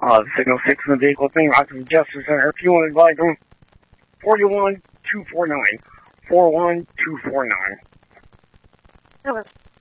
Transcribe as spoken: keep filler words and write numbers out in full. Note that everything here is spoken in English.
Uh, signal six in the vehicle with me, Roger from Justice Center. If you want to advise them, forty-one two four nine. four one two four nine. Over.